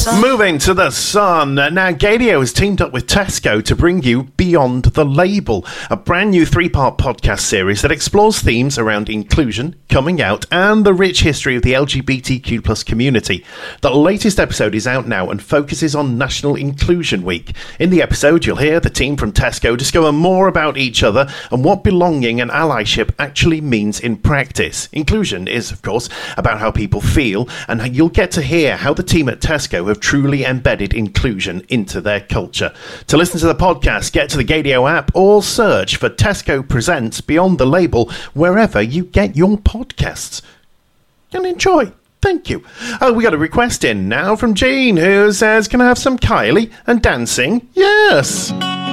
Moving to the sun. Now, Gadio has teamed up with Tesco to bring you Beyond the Label, a brand new 3-part podcast series that explores themes around inclusion, coming out, and the rich history of the LGBTQ plus community. The latest episode is out now and focuses on National Inclusion Week. In the episode, you'll hear the team from Tesco discover more about each other and what belonging and allyship actually means in practice. Inclusion is, of course, about how people feel, and you'll get to hear how the team at Tesco have truly embedded inclusion into their culture. To listen to the podcast, get to the Gadio app or search for Tesco Presents Beyond the Label wherever you get your podcasts. And enjoy. Thank you. Oh, we got a request in now from Jean, who says, can I have some Kylie and dancing? Yes.